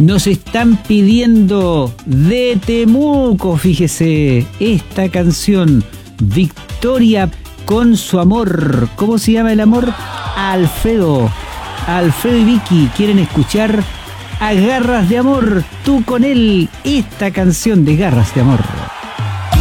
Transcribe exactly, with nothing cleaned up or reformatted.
Nos están pidiendo de Temuco, fíjese, esta canción, Victoria con su amor. ¿Cómo se llama el amor? Alfredo. Alfredo y Vicky quieren escuchar a Garras de Amor, tú con él, esta canción de Garras de Amor.